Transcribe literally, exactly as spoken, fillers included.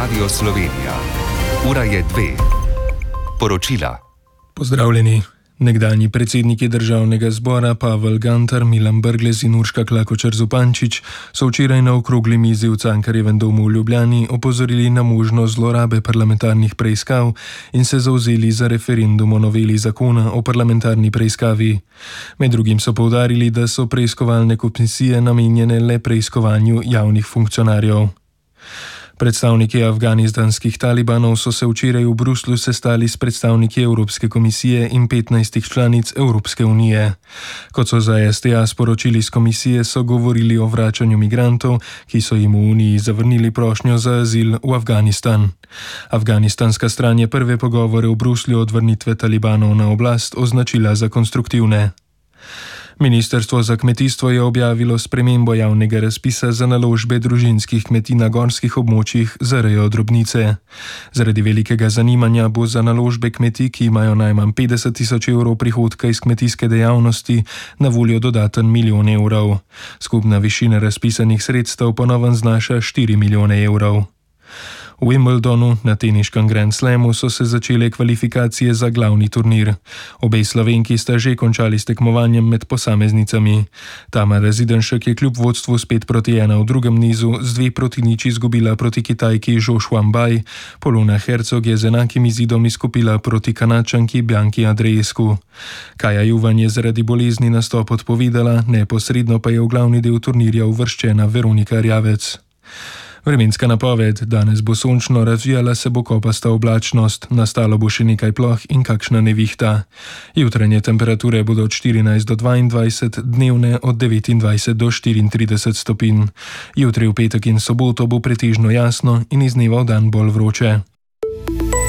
Radio Slovenija. Ura je dve. Poročila. Pozdravljeni. Nekdanji predsedniki državnega zbora Pavel Gantar, Milan Brglez in Urška Klakočar Zupančič so včeraj na okrogli mizi v Cankarjevem domu v Ljubljani opozorili na možnost zlorabe parlamentarnih preiskav in se zavzeli za referendum o noveli zakona o parlamentarni preiskavi. Med drugim so poudarili, da so preiskovalne komisije namenjene le preiskovanju javnih funkcionarjev. Predstavniki afganistanskih talibanov so se včeraj v Bruslju sestali s predstavniki Evropske komisije in petnajstih članic Evropske unije. Kot so za S T A sporočili z komisije, so govorili o vračanju migrantov, ki so jim v Uniji zavrnili prošnjo za azil v Afganistan. Afganistanska stran je prve pogovore v Bruslju od vrnitve talibanov na oblast označila za konstruktivne. Ministrstvo za kmetijstvo je objavilo spremembo javnega razpisa za naložbe družinskih kmetij na gorskih območjih za rejo drobnice. Zaradi velikega zanimanja bo za naložbe kmetij, ki imajo najmanj petdeset tisoč evrov prihodka iz kmetijske dejavnosti, na voljo dodaten milijon evrov. Skupna višina razpisanih sredstev po novem znaša štiri milijone evrov. V Wimbledonu na teniškem Grand Slamu so se začele kvalifikacije za glavni turnir. Obe Slovenki sta že končali s tekmovanjem med posameznicami. Tamara Zidanšek je kljub vodstvu spet proti ena v drugem nizu z dve proti nič izgubila proti Kitajki Zhou Xuanbai. Polona Hercog je z enakim izidom izgubila proti Kanadčanki Bianki Andreescu. Kaja Juvan je zaradi bolezni nastop odpovedala, neposredno pa je v glavni del turnirja uvrščena Veronika Rjavec. Vremenska napoved: danes bo sončno, razvijala se bo kopasta oblačnost, nastalo bo še nekaj ploh in kakšna nevihta. Jutranje temperature bodo od štirinajst do dvaindvajset, dnevne od devetindvajset do štiriintrideset stopinj. Jutri v petek in soboto bo pretežno jasno in iz dneva v dan bolj vroče.